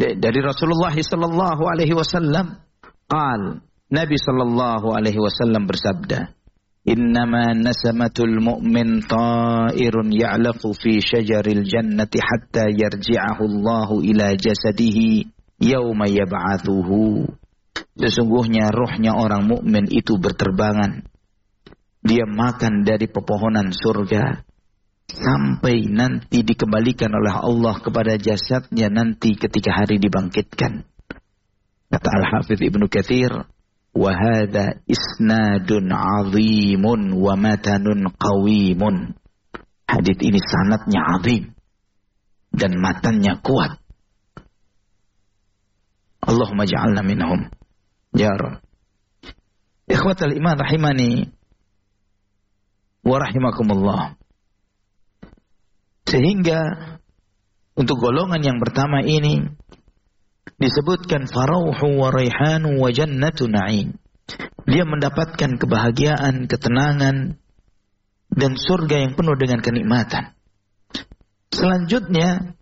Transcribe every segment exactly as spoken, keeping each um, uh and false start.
Dari Rasulullah sallallahu alaihi wasallam, qal, Nabi sallallahu alaihi wasallam bersabda, "Innama nasamatul mu'min ta'irun ya'laqu fi syajaril jannati hatta yarji'ahu Allahu ila jasadihi yauma yab'atsuhu." Sesungguhnya rohnya orang mukmin itu berterbangan. Dia makan dari pepohonan surga sampai nanti dikembalikan oleh Allah kepada jasadnya nanti ketika hari dibangkitkan. Kata Al-Hafidz Ibnu Katsir, wa hadza isnadun 'azimun wa matanun qawimun. Hadits ini sanadnya azim dan matannya kuat. Allahumma ja'alna minhum. Ya Rabb. Ikhwatal iman rahimani wa rahimakumullah. Sehingga untuk golongan yang pertama ini disebutkan farauhu wa raihanu wa jannatu na'im. Dia mendapatkan kebahagiaan, ketenangan dan surga yang penuh dengan kenikmatan. Selanjutnya,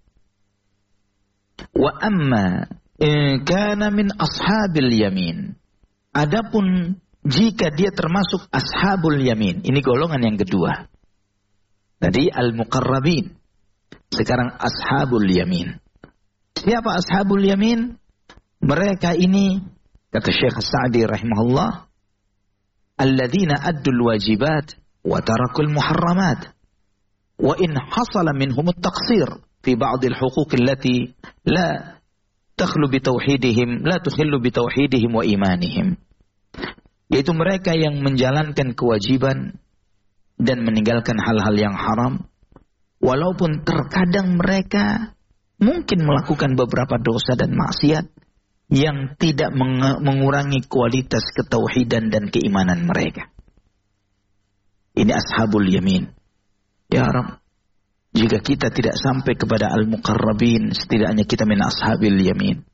wa amma in kana min ashabil yamin. Adapun jika dia termasuk ashabul yamin, ini golongan yang kedua. Tadi al-muqarrabin, sekarang ashabul yamin. Siapa ashabul yamin? Mereka ini, kata Syekh As-Sa'di rahimahullah, alladzina addul wajibat wa tarakul muharramat wa in hasala minhum at-taqsir fi ba'd al-huquq allati la takhlu bi tauhidihim la tukhillu bi tauhidihim wa imanihim. Yaitu mereka yang menjalankan kewajiban dan meninggalkan hal-hal yang haram, walaupun terkadang mereka mungkin melakukan beberapa dosa dan maksiat yang tidak mengurangi kualitas ketauhidan dan keimanan mereka. Ini ashabul yamin. Ya Rabb, jika kita tidak sampai kepada al-muqarrabin, setidaknya kita min ashabil yamin.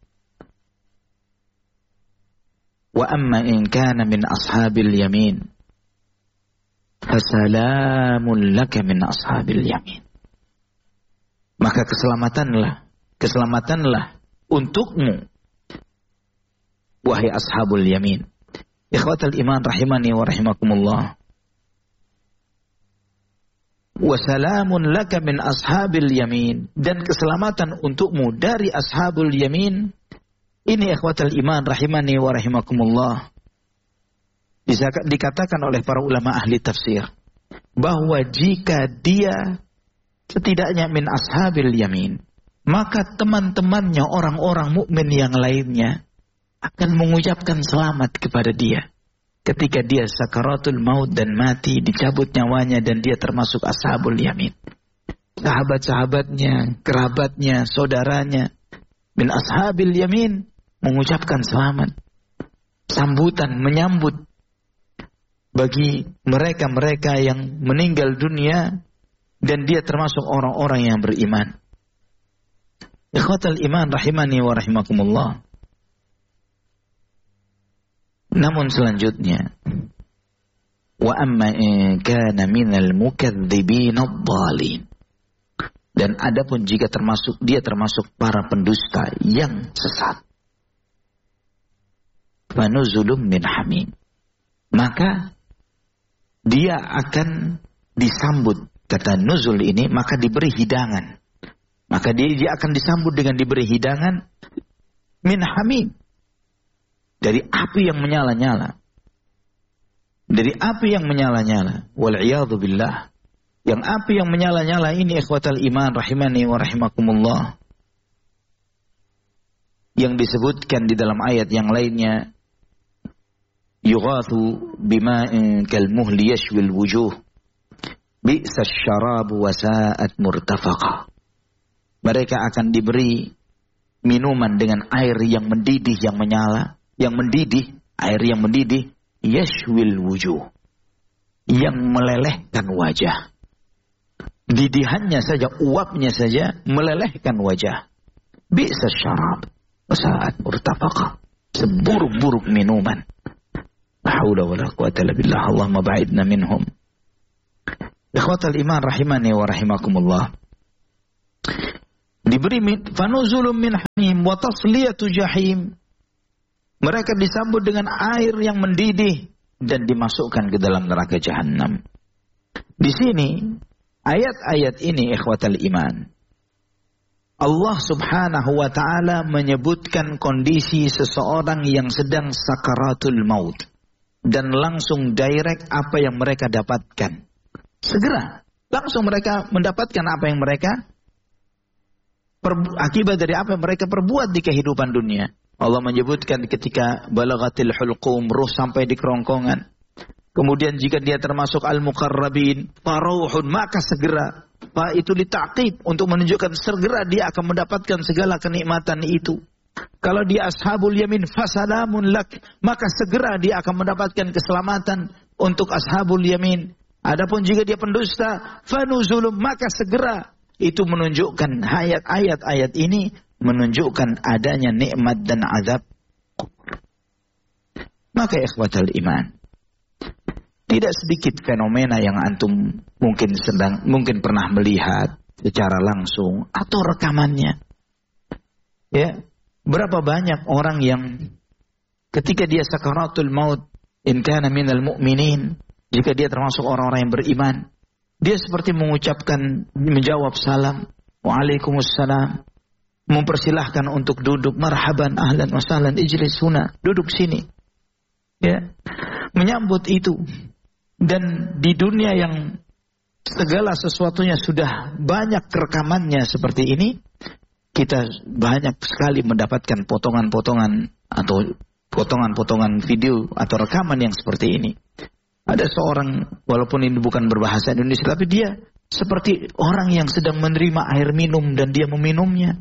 Wa amma in kana min ashabil yamin, fasalamun laka min ashabil yamin. Maka keselamatanlah, keselamatanlah untukmu, wahai ashabul yamin. Ikhwatal iman rahimani wa rahimakumullah. Wa salamun laka min ashabil yamin, dan keselamatan untukmu dari ashabul yamin. Ini ikhwatal iman rahimani wa rahimakumullah. Dikatakan oleh para ulama ahli tafsir bahwa jika dia setidaknya min ashabil yamin, maka teman-temannya orang-orang mukmin yang lainnya akan mengucapkan selamat kepada dia ketika dia sakaratul maut dan mati, dicabut nyawanya dan dia termasuk ashabul yamin. Sahabat-sahabatnya, kerabatnya, saudaranya min ashabil yamin mengucapkan selamat, sambutan, menyambut bagi mereka-mereka yang meninggal dunia dan dia termasuk orang-orang yang beriman. Ikhwatal iman rahimani wa rahimakumullah. Namun selanjutnya, wa amma in kana minal mukadzibin ad-dhalin. Dan adapun jika termasuk dia termasuk para pendusta yang sesat, fanuzulum min hamim, maka dia akan disambut. Kata nuzul ini, maka diberi hidangan. Maka dia, dia akan disambut dengan diberi hidangan min hamim, dari api yang menyala-nyala. Dari api yang menyala-nyala. Wal'iyadhu billah. Yang api yang menyala-nyala ini ikhwatal iman rahimani wa rahimakumullah, yang disebutkan di dalam ayat yang lainnya, yughathu bima'in kalmuhli yashwil wujuh bi'sa syarabu wa sa'at murtafaqa. Mereka akan diberi minuman dengan air yang mendidih, yang menyala, yang mendidih, air yang mendidih, yashwil wujuh, yang melelehkan wajah. Didihannya saja, uapnya saja melelehkan wajah. Bi'sa syarab wa sa'at murtafaqa, seburuk-buruk minuman. La haula wa la quwata illa billah. Allahumma ba'idna minhum. Ikhwatal iman rahimani wa rahimakumullah. Diberi fanuzulun min hamim wa tasliyatu jahim. Mereka disambut dengan air yang mendidih dan dimasukkan ke dalam neraka jahanam. Di sini ayat-ayat ini ikhwatal iman, Allah subhanahu wa ta'ala menyebutkan kondisi seseorang yang sedang sakaratul maut. Dan langsung direct apa yang mereka dapatkan. Segera, langsung mereka mendapatkan apa yang mereka akibat dari apa yang mereka perbuat di kehidupan dunia. Allah menyebutkan ketika balagatil hulqum, ruh sampai di kerongkongan. Kemudian jika dia termasuk al-muqarrabin, farauhun, maka segera. Fa itu ditaqib untuk menunjukkan segera dia akan mendapatkan segala kenikmatan itu. Kalau dia ashabul yamin, fasalamun lak, maka segera dia akan mendapatkan keselamatan untuk ashabul yamin. Adapun jika dia pendusta, fanuzulum, maka segera. Itu menunjukkan ayat-ayat ini menunjukkan adanya nikmat dan azab kubur. Maka ikhwatal iman, tidak sedikit fenomena yang antum mungkin sedang mungkin pernah melihat secara langsung atau rekamannya. Ya, berapa banyak orang yang ketika dia sakaratul maut, in kana minal mu'minin, jika dia termasuk orang-orang yang beriman, dia seperti mengucapkan, menjawab salam, waalaikumsalam, mempersilahkan untuk duduk, marhaban, ahlan wa sahlan, ijlis huna, duduk sini. Ya, menyambut itu. Dan di dunia yang segala sesuatunya sudah banyak rekamannya seperti ini, kita banyak sekali mendapatkan potongan-potongan atau potongan-potongan video atau rekaman yang seperti ini. Ada seorang, walaupun ini bukan berbahasa Indonesia, tapi dia seperti orang yang sedang menerima air minum dan dia meminumnya.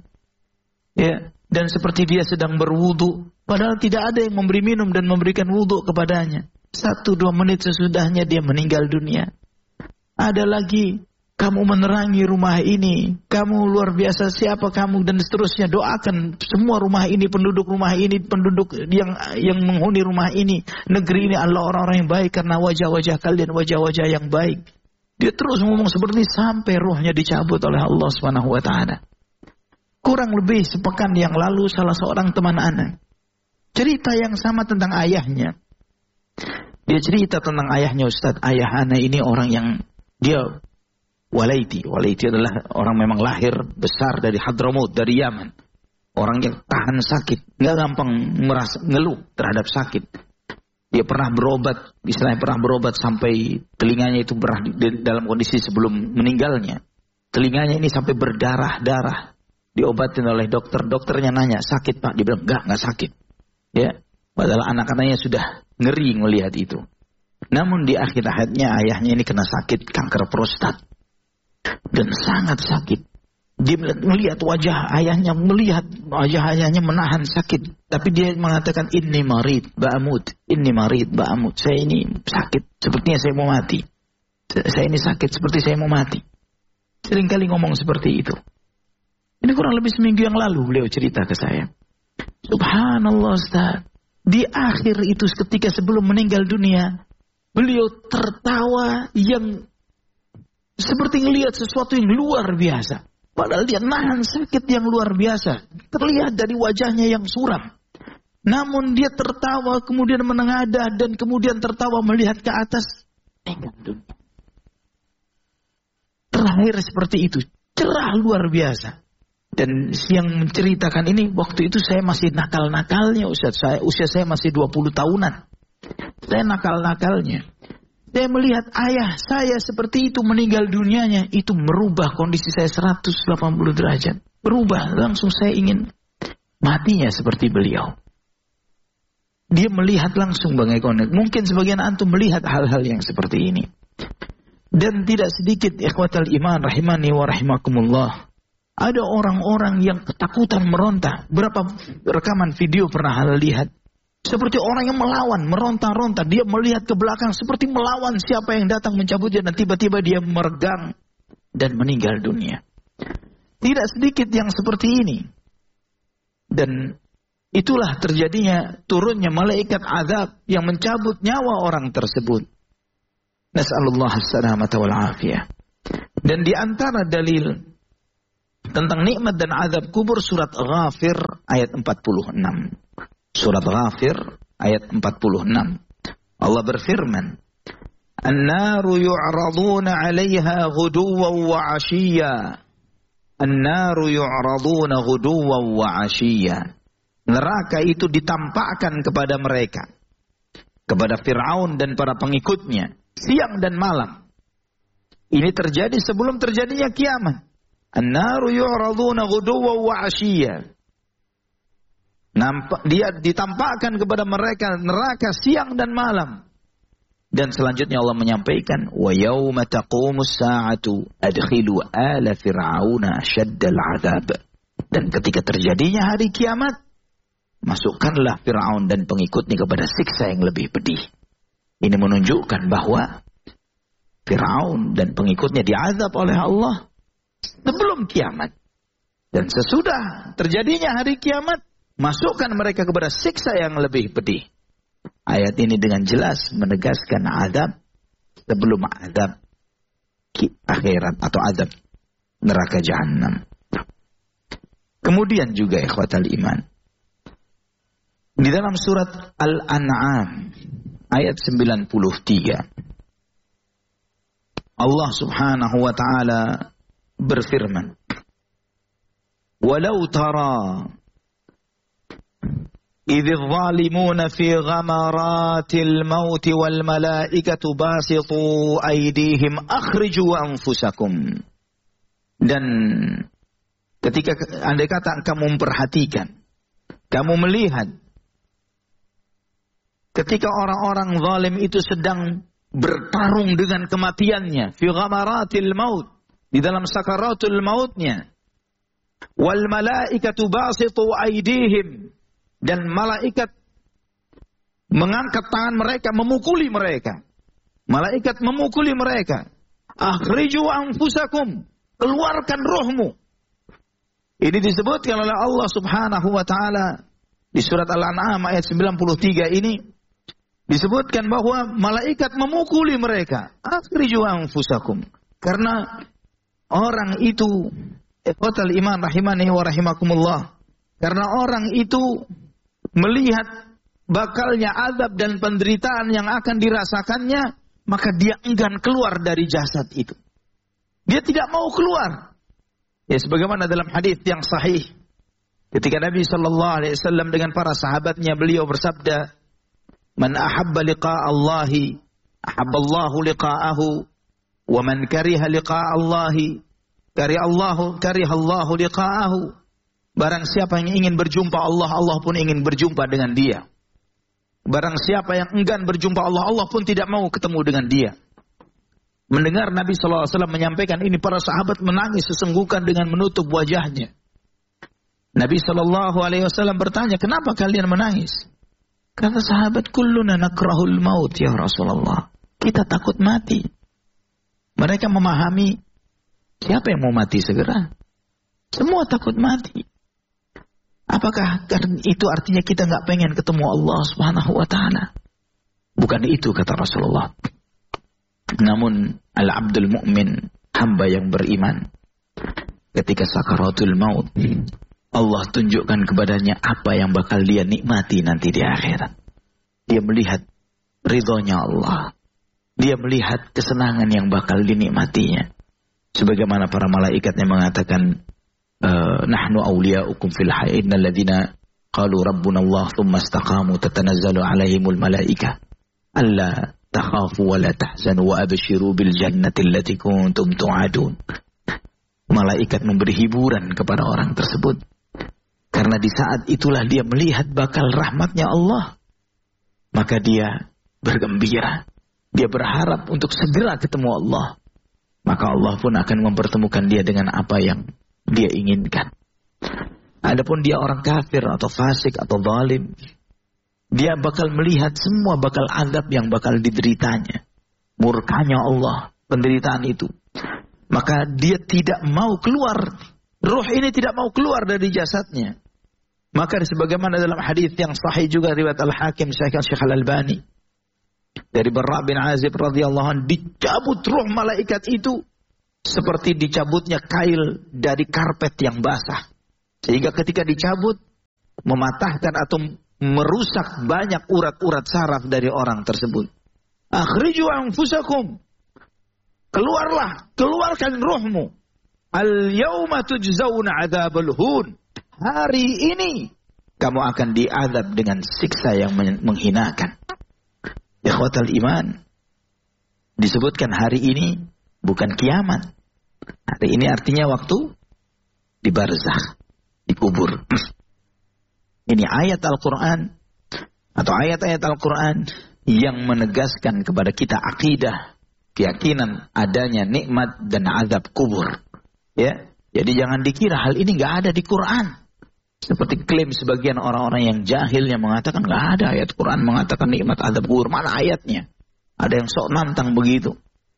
Ya, dan seperti dia sedang berwudu, padahal tidak ada yang memberi minum dan memberikan wudu kepadanya. Satu dua menit sesudahnya dia meninggal dunia. Ada lagi, kamu menerangi rumah ini, kamu luar biasa, siapa kamu, dan seterusnya. Doakan semua rumah ini, penduduk rumah ini, penduduk yang yang menghuni rumah ini, negeri ini adalah orang-orang yang baik karena wajah-wajah kalian wajah-wajah yang baik. Dia terus ngomong seperti sampai ruhnya dicabut oleh Allah subhanahu wa taala. Kurang lebih sepekan yang lalu salah seorang teman anak cerita yang sama tentang ayahnya. Dia cerita tentang ayahnya, Ustaz, ayah anak ini orang yang dia Walaiti, Walaiti adalah orang memang lahir besar dari Hadramaut, dari Yaman. Orang yang tahan sakit, nggak gampang merasa ngeluh terhadap sakit. Dia pernah berobat, istilahnya pernah berobat sampai telinganya itu pernah di, dalam kondisi sebelum meninggalnya. Telinganya ini sampai berdarah-darah. Diobatin oleh dokter, dokternya nanya, sakit Pak? Dia bilang, enggak, enggak sakit. Ya, padahal anak-anaknya sudah ngeri melihat itu. Namun di akhir hayatnya ayahnya ini kena sakit kanker prostat. Dan sangat sakit. Dia melihat wajah ayahnya, melihat wajah ayahnya menahan sakit. Tapi dia mengatakan, inni marid ba'amut, inni marid ba'amut. Saya ini sakit, sepertinya saya mau mati. Saya ini sakit, seperti saya mau mati. Seringkali ngomong seperti itu. Ini kurang lebih seminggu yang lalu beliau cerita ke saya. Subhanallah Ustaz. Di akhir itu ketika sebelum meninggal dunia, beliau tertawa yang seperti ngelihat sesuatu yang luar biasa. Padahal dia nahan sakit yang luar biasa. Terlihat dari wajahnya yang suram. Namun dia tertawa, kemudian menengadah, dan kemudian tertawa melihat ke atas. Meninggal dunia. Terakhir seperti itu. Cerah luar biasa. Dan yang menceritakan ini, waktu itu saya masih nakal-nakalnya Ustaz. Saya, usia saya masih dua puluh tahunan. Saya nakal-nakalnya. Saya melihat ayah saya seperti itu meninggal dunianya. Itu merubah kondisi saya seratus delapan puluh derajat. Berubah. Langsung saya ingin matinya seperti beliau. Dia melihat langsung Bang Ekonek. Mungkin sebagian antum melihat hal-hal yang seperti ini. Dan tidak sedikit ikhwatal iman rahimani wa rahimakumullah. Ada orang-orang yang ketakutan meronta. Berapa rekaman video pernah Anda lihat? Seperti orang yang melawan, meronta-ronta. Dia melihat ke belakang seperti melawan siapa yang datang mencabutnya. Dan tiba-tiba dia meregang dan meninggal dunia. Tidak sedikit yang seperti ini. Dan itulah terjadinya turunnya malaikat azab yang mencabut nyawa orang tersebut. Nas'alullah as-salamata wal afiyah. Dan di antara dalil tentang nikmat dan azab kubur surat Ghafir ayat empat puluh enam. Surat Ghafir ayat empat puluh enam. Allah berfirman, "An-naru yu'raduna 'alaiha ghuduwan wa 'ashiyya." An-naru yu'raduna ghuduwan wa 'ashiyya. Neraka itu ditampakkan kepada mereka, kepada Fir'aun dan para pengikutnya, siang dan malam. Ini terjadi sebelum terjadinya kiamat. An-naru yu'raduna ghuduwan wa 'ashiyya. Nampak, dia ditampakkan kepada mereka neraka siang dan malam. Dan selanjutnya Allah menyampaikan, wa yauma taqumus sa'atu adkhilu ala fir'auna asyaddal 'adzab. Dan ketika terjadinya hari kiamat, masukkanlah Fir'aun dan pengikutnya kepada siksa yang lebih pedih. Ini menunjukkan bahwa Fir'aun dan pengikutnya diazab oleh Allah sebelum kiamat. Dan sesudah terjadinya hari kiamat, masukkan mereka kepada siksa yang lebih pedih. Ayat ini dengan jelas menegaskan azab sebelum azab akhirat atau azab neraka Jahannam. Kemudian juga ikhwatal iman, di dalam surat Al-An'am ayat sembilan puluh tiga, Allah subhanahu wa ta'ala berfirman, "Walau tara idh adh-dhalimuna fi ghamaratil maut wal malaikatu basitu aydihim akhriju anfusakum." Dan ketika andai kata kamu memperhatikan, kamu melihat ketika orang-orang zalim itu sedang bertarung dengan kematiannya, fi ghamaratil maut, di dalam sakaratul mautnya, wal malaikatu basitu aydihim, dan malaikat mengangkat tangan mereka, memukuli mereka. Malaikat memukuli mereka. Akhriju anfusakum, keluarkan rohmu. Ini disebutkan oleh Allah subhanahu wa ta'ala di surat Al-An'am ayat sembilan puluh tiga ini. Disebutkan bahwa malaikat memukuli mereka. Akhriju anfusakum. Karena orang itu, ikhwatal iman rahimani wa rahimakumullah, karena orang itu melihat bakalnya azab dan penderitaan yang akan dirasakannya, maka dia enggan keluar dari jasad itu. Dia tidak mau keluar. Ya, sebagaimana dalam hadis yang sahih, ketika Nabi sallallahu alaihi wasallam dengan para sahabatnya, beliau bersabda, "Man ahabba liqa'a Allahi, ahabba Allahu liqa'ahu, wa man kariha liqa'a Allahi, kariha Allahu, kariha Allahu liqa'ahu." Barang siapa yang ingin berjumpa Allah, Allah pun ingin berjumpa dengan dia. Barang siapa yang enggan berjumpa Allah, Allah pun tidak mau ketemu dengan dia. Mendengar Nabi sallallahu alaihi wasallam menyampaikan ini, para sahabat menangis sesenggukan dengan menutup wajahnya. Nabi sallallahu alaihi wasallam bertanya, "Kenapa kalian menangis?" Kata sahabat, "Kulluna nakrahul maut ya Rasulullah." Kita takut mati. Mereka memahami, siapa yang mau mati segera? Semua takut mati. Apakah itu artinya kita nggak pengen ketemu Allah Subhanahu wa ta'ala? Bukan itu kata Rasulullah. Namun al-abdul mu'min, hamba yang beriman, ketika sakaratul maut, Allah tunjukkan kepadanya apa yang bakal dia nikmati nanti di akhirat. Dia melihat ridhonya Allah. Dia melihat kesenangan yang bakal dinikmatinya. Sebagaimana para malaikat yang mengatakan, nahnu awliya'ukum fil hayy innal ladzina qalu rabbuna Allah thumma istaqamu tatanazzalu 'alaihimul malaikah alla takhafu wa la tahzanu wa abshiru bil jannati allati kuntum tu'adun. Malaikat memberi hiburan kepada orang tersebut karena di saat itulah dia melihat bakal rahmatnya Allah, maka dia bergembira, dia berharap untuk segera ketemu Allah, maka Allah pun akan mempertemukan dia dengan apa yang dia inginkan. Adapun dia orang kafir atau fasik atau zalim, dia bakal melihat semua bakal azab yang bakal dideritanya, murkanya Allah, penderitaan itu. Maka dia tidak mau keluar, roh ini tidak mau keluar dari jasadnya. Maka sebagaimana dalam hadis yang sahih juga riwayat Al-Hakim Syekh Al-Albani dari Barra bin Azib radhiyallahu anhu, dicabut roh malaikat itu seperti dicabutnya kail dari karpet yang basah. Sehingga ketika dicabut, mematahkan atau merusak banyak urat-urat saraf dari orang tersebut. Akhriju anfusakum. Keluarlah, keluarkan ruhmu. Al-yawma tujzauna adzabal hun. Hari ini kamu akan diazab dengan siksa yang menghinakan. Ikhwatal iman. Disebutkan hari ini bukan kiamat. Hari ini artinya waktu di barzakh, di kubur. Ini ayat Al-Quran atau ayat-ayat Al-Quran yang menegaskan kepada kita akidah, keyakinan adanya nikmat dan azab kubur. Ya, jadi jangan dikira hal ini nggak ada di Quran. Seperti klaim sebagian orang-orang yang jahil yang mengatakan nggak ada ayat Quran mengatakan nikmat azab kubur. Mana ayatnya? Ada yang sok nantang begitu.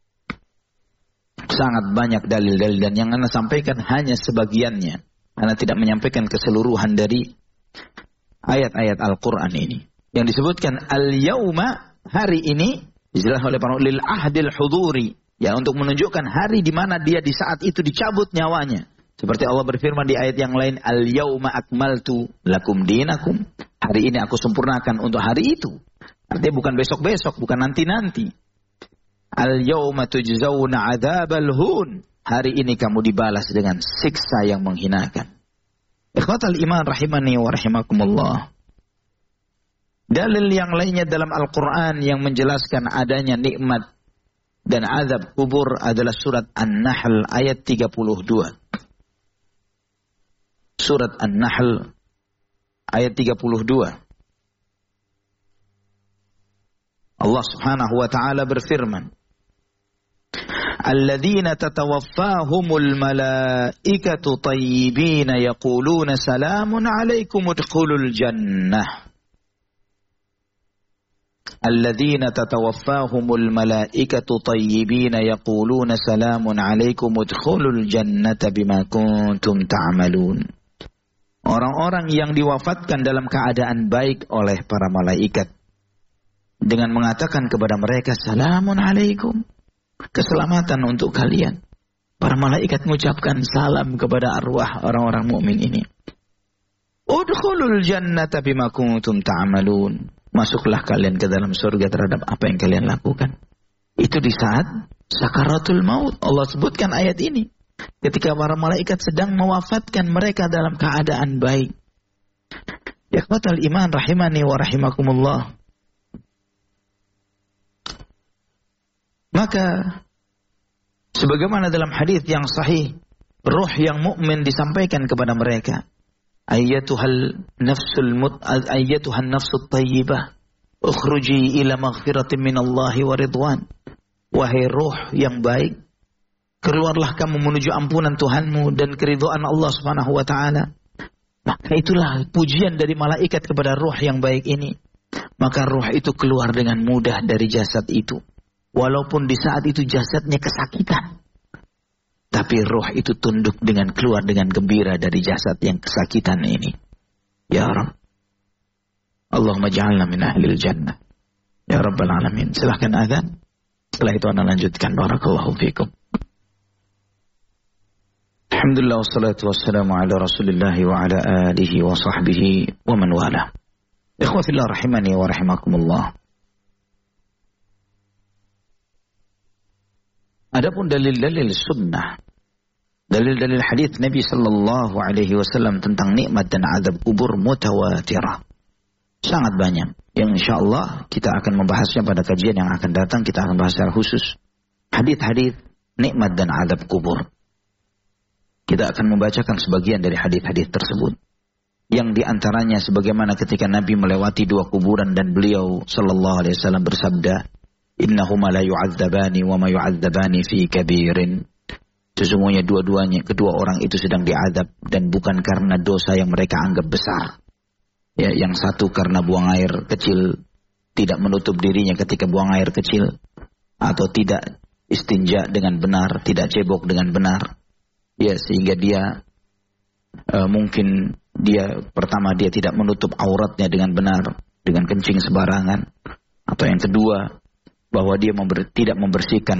Sangat banyak dalil-dalil dan yang Anda sampaikan hanya sebagiannya. Anda tidak menyampaikan keseluruhan dari ayat-ayat Al-Quran ini. Yang disebutkan al-yawma, hari ini, dijelaskan oleh para lil ahdil huduri. Ya, untuk menunjukkan hari di mana dia di saat itu dicabut nyawanya. Seperti Allah berfirman di ayat yang lain, al-yawma akmaltu lakum dinakum. Hari ini aku sempurnakan untuk hari itu. Artinya bukan besok-besok, bukan nanti-nanti. Al-yawma tujzauna adzabal hun. Hari ini kamu dibalas dengan siksa yang menghinakan. Ikhwatal iman rahimani wa rahimakumullah. Dalil yang lainnya dalam Al-Quran yang menjelaskan adanya nikmat dan azab kubur adalah surat An-Nahl ayat tiga puluh dua. Surat An-Nahl ayat tiga puluh dua. Allah Subhanahu wa taala berfirman, Alladzina tatawaffahumul malaikatu tayyibina yaquluna salamun alaikum udkhulul jannah. Alladzina tatawaffahumul malaikatu tayyibina yaquluna salamun alaikum udkhulul jannata bima kuntum ta'malun. Orang-orang yang diwafatkan dalam keadaan baik oleh para malaikat dengan mengatakan kepada mereka salamun alaikum. Keselamatan untuk kalian. Para malaikat mengucapkan salam kepada arwah orang-orang mukmin ini. Udkhulul jannata bima kuntum ta'malun. Masuklah kalian ke dalam surga terhadap apa yang kalian lakukan. Itu di saat sakaratul maut. Allah sebutkan ayat ini. Ketika para malaikat sedang mewafatkan mereka dalam keadaan baik. Ya ikhwatal iman rahimani wa rahimakumullah. Maka sebagaimana dalam hadis yang sahih, ruh yang mukmin disampaikan kepada mereka, ayyatuhal nafsul mut ayyatuhan nafsut thayyibah ukhruji ila maghfiratin minallahi wa ridwan. Wahai ruh yang baik, keluarlah kamu menuju ampunan Tuhanmu dan keridhaan Allah Subhanahu wa taala. Maka itulah pujian dari malaikat kepada ruh yang baik ini. Maka ruh itu keluar dengan mudah dari jasad itu. Walaupun di saat itu jasadnya kesakitan. Tapi roh itu tunduk dengan keluar dengan gembira dari jasad yang kesakitan ini. Ya Rabb. Allahumma ja'alna min ahlil jannah. Ya Rabbal Alamin. Silahkan azan. Setelah itu anda lanjutkan. Barakallahu fikum. Alhamdulillah wassalatu wassalamu ala rasulillahi wa ala alihi wa sahbihi wa man wala. Ikhwatillah rahimani wa rahimakumullah. Adapun dalil-dalil sunnah, dalil-dalil hadis Nabi sallallahu alaihi wasallam tentang nikmat dan azab kubur mutawatirah. Sangat banyak. Yang insyaallah kita akan membahasnya pada kajian yang akan datang. Kita akan bahas secara khusus hadis-hadis nikmat dan azab kubur. Kita akan membacakan sebagian dari hadis-hadis tersebut. Yang diantaranya sebagaimana ketika Nabi melewati dua kuburan dan beliau sallallahu alaihi wasallam bersabda, Innahuma la yu'adzabani wa ma yu'adzabani fi kabirin. Sesungguhnya dua-duanya, kedua orang itu sedang diazab dan bukan karena dosa yang mereka anggap besar. Ya, yang satu karena buang air kecil, tidak menutup dirinya ketika buang air kecil, atau tidak istinja dengan benar, tidak cebok dengan benar. Ya, sehingga dia uh, mungkin dia pertama dia tidak menutup auratnya dengan benar, dengan kencing sembarangan. Atau yang kedua, bahwa dia member, tidak membersihkan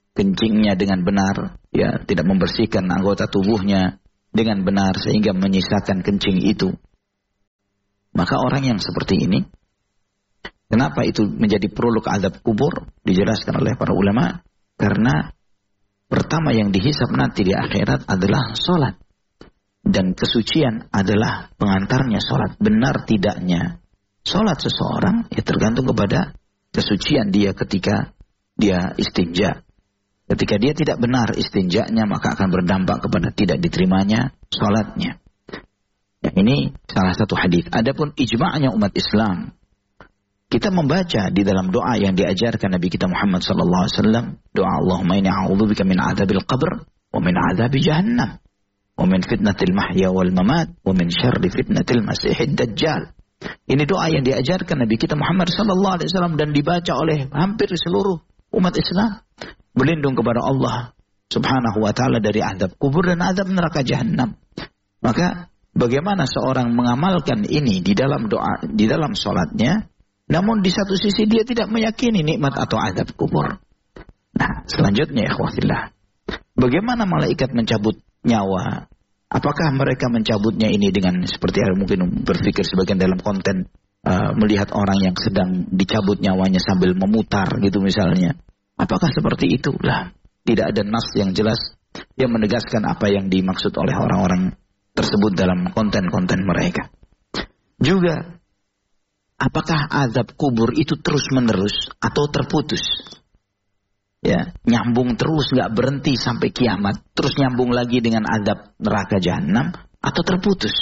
kencingnya dengan benar, ya, tidak membersihkan anggota tubuhnya dengan benar sehingga menyisakan kencing itu. Maka orang yang seperti ini, kenapa itu menjadi produk azab kubur? Dijelaskan oleh para ulama, karena pertama yang dihisab nanti di akhirat adalah sholat. Dan kesucian adalah pengantarnya sholat. Benar tidaknya sholat seseorang, ya tergantung kepada kesucian dia ketika dia istinja. Ketika dia tidak benar istinjanya, maka akan berdampak kepada tidak diterimanya sholatnya. Ya, ini salah satu hadis. Adapun ijma'nya umat Islam, kita membaca di dalam doa yang diajarkan Nabi kita Muhammad sallallahu alaihi wasallam, doa Allahumma inni a'udzubika min adzabil qabr wa min adzabi jahannam wa min fitnatil mahya wal mamat wa min syarri fitnatil masihid dajjal. Ini doa yang diajarkan Nabi kita Muhammad sallallahu alaihi wasallam dan dibaca oleh hampir seluruh umat Islam. Berlindung kepada Allah subhanahu wa ta'ala dari azab kubur dan azab neraka jahannam. Maka bagaimana seorang mengamalkan ini di dalam doa, di dalam sholatnya, namun di satu sisi dia tidak meyakini nikmat atau azab kubur. Nah, selanjutnya ya ikhwahillah, bagaimana malaikat mencabut nyawa? Apakah mereka mencabutnya ini dengan seperti yang mungkin berpikir sebagian dalam konten uh, melihat orang yang sedang dicabut nyawanya sambil memutar gitu misalnya? Apakah seperti itu? Lah, tidak ada nas yang jelas yang menegaskan apa yang dimaksud oleh orang-orang tersebut dalam konten-konten mereka. Juga, apakah azab kubur itu terus-menerus atau terputus? Ya, nyambung terus, nggak berhenti sampai kiamat, terus nyambung lagi dengan azab neraka jahanam, atau terputus?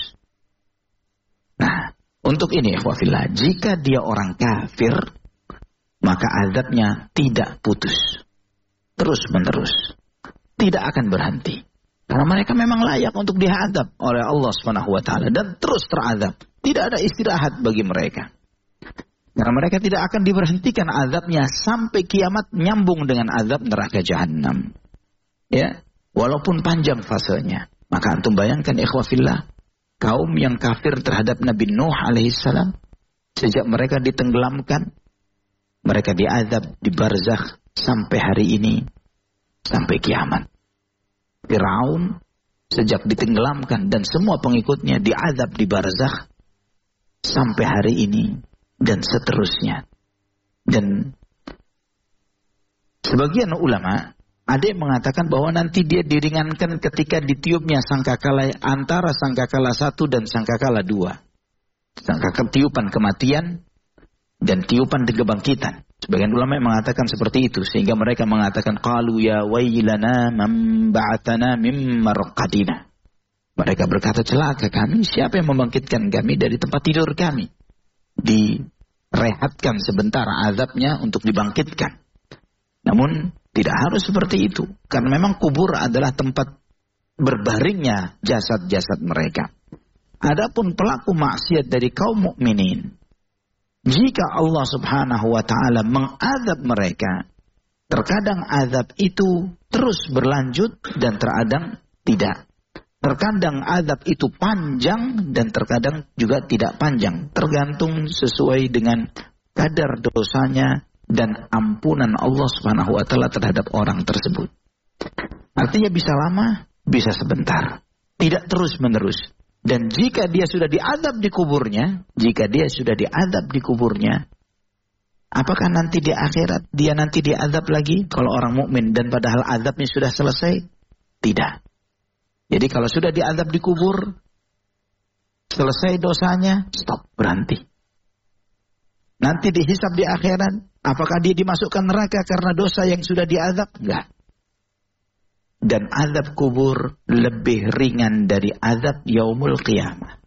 Nah, untuk ini, ikhwafillah, jika dia orang kafir, maka azabnya tidak putus, terus-menerus, tidak akan berhenti. Karena mereka memang layak untuk dihadap oleh Allah subhanahu wa taala dan terus terazab. Tidak ada istirahat bagi mereka. Karena mereka tidak akan diberhentikan azabnya sampai kiamat nyambung dengan azab neraka jahannam. Ya, walaupun panjang fasenya. Maka antum bayangkan ikhwafillah, kaum yang kafir terhadap Nabi Nuh alaihissalam, sejak mereka ditenggelamkan, mereka diazab di barzakh sampai hari ini, sampai kiamat. Firaun sejak ditenggelamkan dan semua pengikutnya diazab di barzakh sampai hari ini dan seterusnya. Dan sebagian ulama ada yang mengatakan bahwa nanti dia diringankan ketika ditiupnya sangkakala antara sangkakala satu dan sangkakala dua. Sangkakala tiupan kematian dan tiupan kebangkitan. Sebagian ulama mengatakan seperti itu sehingga mereka mengatakan qalu ya wailana man ba'athana mim marqadina. Mereka berkata, celaka kami, siapa yang membangkitkan kami dari tempat tidur kami? Direhatkan sebentar azabnya untuk dibangkitkan. Namun tidak harus seperti itu, karena memang kubur adalah tempat berbaringnya jasad-jasad mereka. Adapun pelaku maksiat dari kaum mukminin, jika Allah subhanahu wa ta'ala mengazab mereka, terkadang azab itu terus berlanjut dan terkadang tidak. Terkadang azab itu panjang dan terkadang juga tidak panjang. Tergantung sesuai dengan kadar dosanya dan ampunan Allah subhanahu wa ta'ala terhadap orang tersebut. Artinya bisa lama, bisa sebentar. Tidak terus menerus. Dan jika dia sudah diazab di kuburnya, jika dia sudah diazab di kuburnya, apakah nanti di akhirat dia nanti diazab lagi kalau orang mukmin dan padahal azabnya sudah selesai? Tidak. Jadi kalau sudah diazab di kubur, selesai dosanya, stop, berhenti. Nanti dihisab di akhirat, apakah dia dimasukkan neraka karena dosa yang sudah diazab? Enggak. Dan azab kubur lebih ringan dari azab yaumul qiyamah.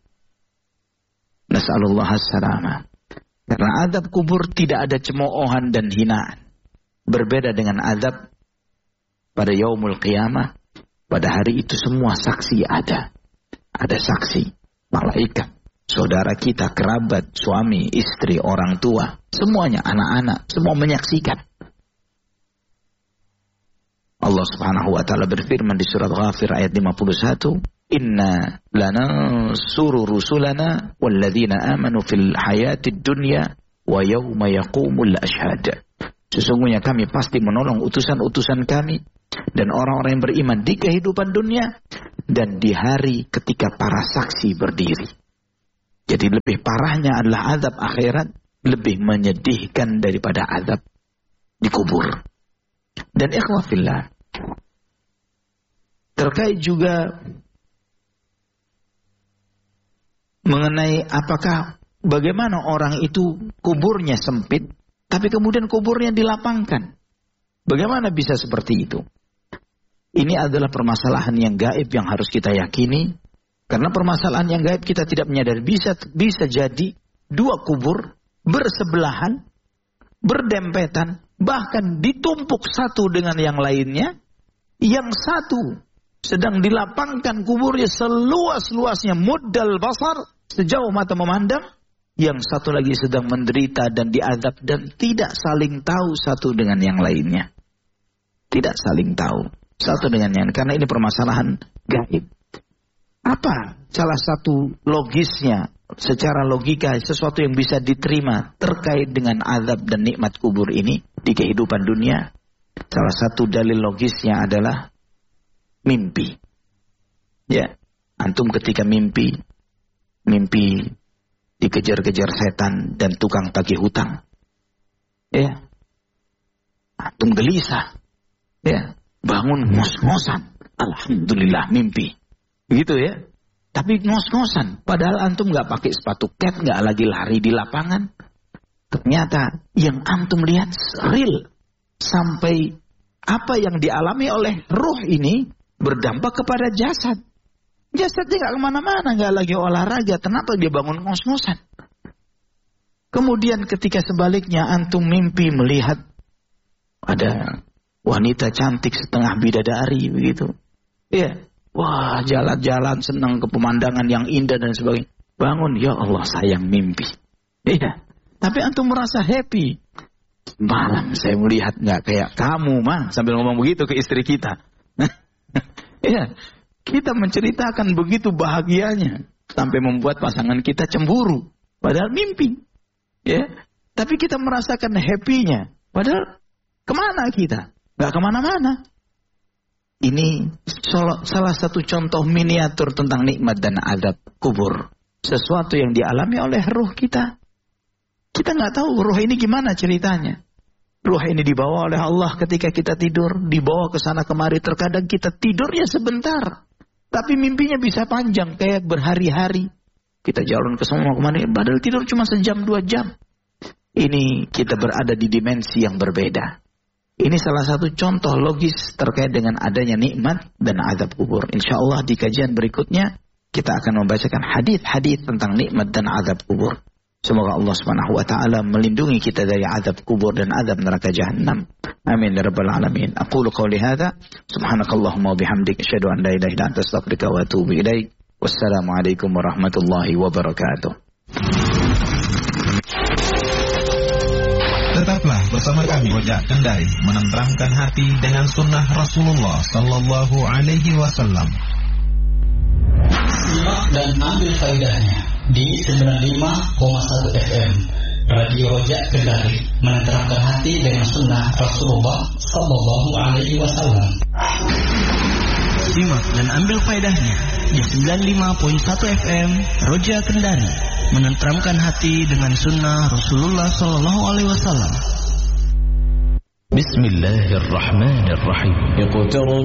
Nas'alullah as-salamah. Karena azab kubur tidak ada cemoohan dan hinaan. Berbeda dengan azab pada yaumul qiyamah. Pada hari itu semua saksi ada. Ada saksi, malaikat, saudara kita, kerabat, suami, istri, orang tua. Semuanya, anak-anak, semua menyaksikan. Allah subhanahu wa ta'ala berfirman di surat Ghafir ayat lima puluh satu. Inna lanansuru rusulana walladzina amanu fil hayatid dunya wa yawma yaqumul ashhad. Sesungguhnya kami pasti menolong utusan-utusan kami dan orang-orang yang beriman di kehidupan dunia dan di hari ketika para saksi berdiri. Jadi lebih parahnya adalah azab akhirat, lebih menyedihkan daripada azab di kubur. Dan ikhwah fillah, terkait juga mengenai apakah bagaimana orang itu kuburnya sempit, tapi kemudian kuburnya dilapangkan. Bagaimana bisa seperti itu? Ini adalah permasalahan yang gaib yang harus kita yakini. Karena permasalahan yang gaib kita tidak menyadari. Bisa, bisa jadi dua kubur bersebelahan, berdempetan, bahkan ditumpuk satu dengan yang lainnya. Yang satu sedang dilapangkan kuburnya seluas-luasnya, muddal basar, sejauh mata memandang. Yang satu lagi sedang menderita dan diazab dan tidak saling tahu satu dengan yang lainnya. Tidak saling tahu satu dengan yang lain. Karena ini permasalahan gaib. Apa salah satu logisnya secara logika sesuatu yang bisa diterima terkait dengan azab dan nikmat kubur ini di kehidupan dunia? Salah satu dalil logisnya adalah mimpi. Ya, antum ketika mimpi, mimpi dikejar-kejar setan dan tukang tagih hutang. Ya, antum gelisah. Ya, bangun ngos-ngosan. Alhamdulillah mimpi. Begitu ya. Tapi ngos-ngosan. Padahal antum gak pakai sepatu cat, gak lagi lari di lapangan. Ternyata yang antum lihat real. Sampai apa yang dialami oleh ruh ini berdampak kepada jasad. Jasadnya gak kemana-mana, gak lagi olahraga. Kenapa dia bangun ngos-ngosan? Kemudian ketika sebaliknya antum mimpi melihat ada wanita cantik setengah bidadari begitu. Iya. Wah, jalan-jalan senang ke pemandangan yang indah dan sebagainya. Bangun, ya Allah sayang mimpi. Iya. Tapi antum merasa happy. Malam saya melihat nggak kayak kamu, mah, sambil ngomong begitu ke istri kita. Iya. Kita menceritakan begitu bahagianya sampai membuat pasangan kita cemburu. Padahal mimpi. Ya. Tapi kita merasakan happy-nya. Padahal kemana kita? Nggak kemana-mana. Ini salah satu contoh miniatur tentang nikmat dan azab kubur. Sesuatu yang dialami oleh ruh kita. Kita nggak tahu ruh ini gimana ceritanya. Ruh ini dibawa oleh Allah ketika kita tidur. Dibawa ke sana kemari. Terkadang kita tidurnya sebentar. Tapi mimpinya bisa panjang. Kayak berhari-hari. Kita jalan ke sana kemari. Padahal tidur cuma sejam dua jam. Ini kita berada di dimensi yang berbeda. Ini salah satu contoh logis terkait dengan adanya nikmat dan azab kubur. Insya Allah di kajian berikutnya kita akan membacakan hadis-hadis tentang nikmat dan azab kubur. Semoga Allah Subhanahu wa taala melindungi kita dari azab kubur dan azab neraka jahanam. Amin ya rabbal alamin. Aqulu qouli hadza subhanakallahumma wa bihamdika asyhadu an la ilaha illa anta astaghfiruka wa atubu ilaik. Wassalamualaikum warahmatullahi wabarakatuh. Tetaplah bersama kami Rojak Kendari menenteramkan hati dengan sunnah Rasulullah Sallallahu Alaihi Wasallam. Simak dan ambil faedahnya di sembilan puluh lima koma satu F M Radio Rojak Kendari menenteramkan hati dengan sunnah Rasulullah Sallallahu Alaihi Wasallam. Simak dan ambil faedahnya di sembilan puluh lima koma satu F M Rojak Kendari menenteramkan hati dengan sunnah Rasulullah Sallallahu Alaihi Wasallam. Bismillahirrahmanirrahim.